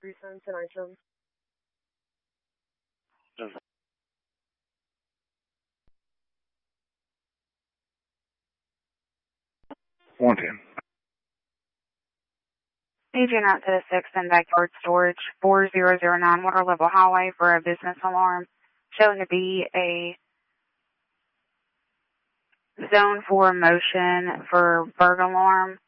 cents and items. $110. Paging out to the 6th and Backyard Storage, 4009 Water Level Highway for a business alarm, showing to be a Zone 4 motion for burglar alarm.